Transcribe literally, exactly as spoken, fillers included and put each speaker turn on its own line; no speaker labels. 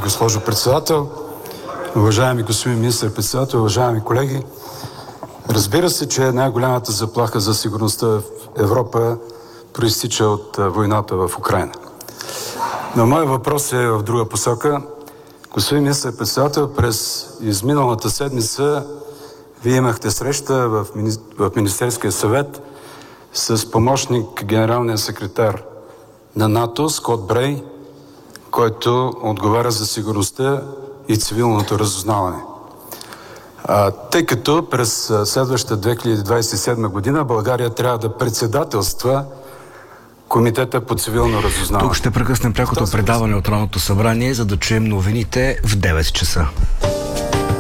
госпожо председател, уважаеми господин министър-председател, уважаеми колеги. Разбира се, че най-голямата заплаха за сигурността в Европа проистича от войната в Украйна. Но моят въпрос е в друга посока. Господин министър-председател, през изминалата седмица Вие имахте среща в, мини... в Министерския съвет с помощник генералния секретар на НАТО Скот Брей, който отговаря за сигурността и цивилното разузнаване. А, тъй като през следващата две хиляди двадесет и седма година България трябва да председателства Комитета по цивилно разузнаване.
Тук ще прекъснем прякото предаване от Народното събрание, за да чуем новините в девет часа.